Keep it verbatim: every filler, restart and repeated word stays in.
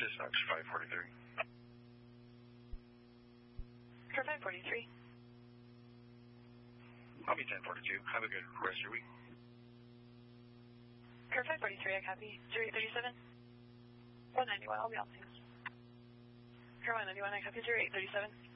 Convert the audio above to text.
Dispatch five forty-three. Car five forty-three. I'll be ten forty-two. Have a good rest of your week. Car five forty-three, I copy. zero eight thirty-seven. one ninety-one, I'll be out soon. Car one ninety-one, I copy. zero eight thirty-seven.